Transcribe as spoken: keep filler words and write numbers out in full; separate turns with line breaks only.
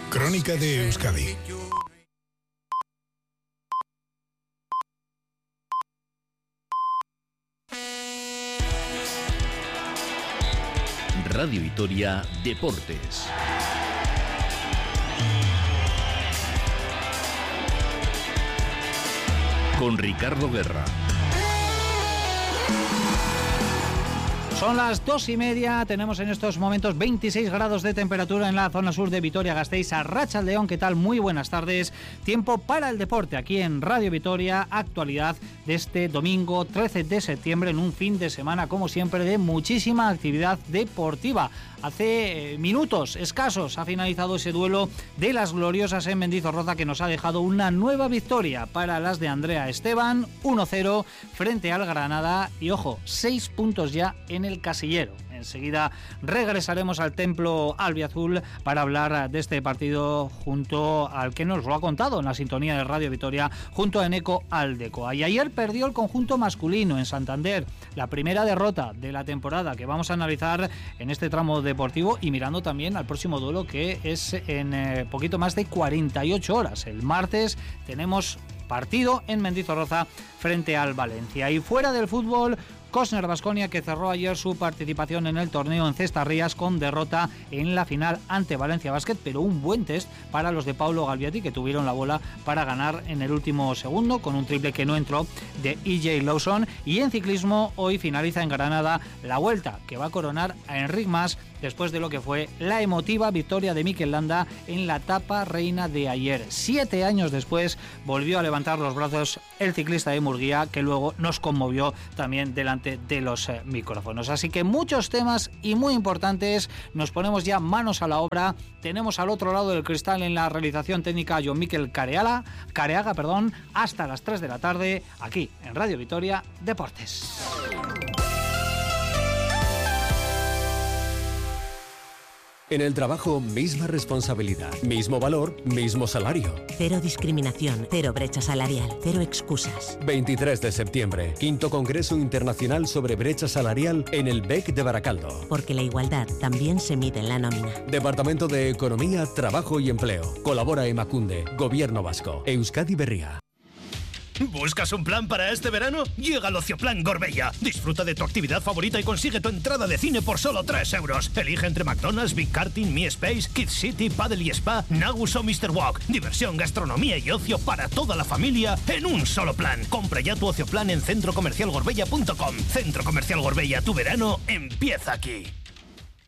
Crónica de Euskadi.
Radio Vitoria Deportes. Con Ricardo Guerra.
Son las dos y media, tenemos en estos momentos veintiséis grados de temperatura en la zona sur de Vitoria-Gasteiz, Arratsaldeon, ¿qué tal? Muy buenas tardes. Tiempo para el deporte aquí en Radio Vitoria, actualidad de este domingo trece de septiembre, en un fin de semana, como siempre, de muchísima actividad deportiva. Hace eh, minutos escasos ha finalizado ese duelo de las gloriosas en Mendizorroza, que nos ha dejado una nueva victoria para las de Andrea Esteban, uno cero frente al Granada, y ojo, seis puntos ya en el casillero. Enseguida regresaremos al templo albiazul para hablar de este partido junto al que nos lo ha contado en la sintonía de Radio Vitoria, junto a Eneco Aldecoa. Y ayer perdió el conjunto masculino en Santander, la primera derrota de la temporada que vamos a analizar en este tramo deportivo, y mirando también al próximo duelo, que es en eh, poquito más de cuarenta y ocho horas. El martes tenemos partido en Mendizorroza frente al Valencia. Y fuera del fútbol, Cosner Baskonia, que cerró ayer su participación en el torneo en Cestarrías con derrota en la final ante Valencia Basket, pero un buen test para los de Paulo Galviati, que tuvieron la bola para ganar en el último segundo con un triple que no entró de E J Lawson. Y en ciclismo, hoy finaliza en Granada la Vuelta, que va a coronar a Enric Mas después de lo que fue la emotiva victoria de Mikel Landa en la etapa reina de ayer. Siete años después volvió a levantar los brazos el ciclista de Murguía, que luego nos conmovió también delante de los eh, micrófonos. Así que muchos temas y muy importantes. Nos ponemos ya manos a la obra. Tenemos al otro lado del cristal en la realización técnica a John Miquel Careala, Careaga, perdón, hasta las tres de la tarde, aquí en Radio Vitoria Deportes.
En el trabajo, misma responsabilidad, mismo valor, mismo salario.
Cero discriminación, cero brecha salarial, cero excusas.
veintitrés de septiembre, quinto Congreso Internacional sobre Brecha Salarial en el B E C de Baracaldo.
Porque la igualdad también se mide en la nómina.
Departamento de Economía, Trabajo y Empleo. Colabora Emakunde, Gobierno Vasco, Euskadi Berria.
¿Buscas un plan para este verano? Llega el Ocioplan Gorbella. Disfruta de tu actividad favorita y consigue tu entrada de cine por solo tres euros. Elige entre McDonald's, Big Karting, Mi Space, Kids City, Paddle y Spa, Nagus o mister Walk. Diversión, gastronomía y ocio para toda la familia en un solo plan. Compra ya tu Ocioplan en centro comercial gorbella punto com. Centro Comercial Gorbella, tu verano empieza aquí.